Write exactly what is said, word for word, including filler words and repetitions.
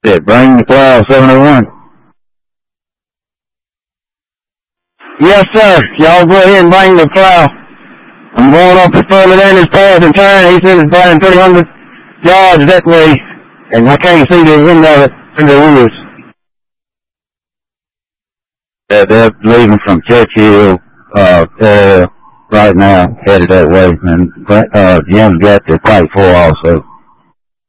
Said, bring the plow, seven oh one. Yes, sir. Y'all go ahead and bring the plow. I'm going up the further than his path and turn. He said it's burning three hundred yards that way, and I can't see the end of it through the woods. Uh, they're leaving from Churchill uh, uh, right now, headed that way, and uh, Jim's got the pipe full also.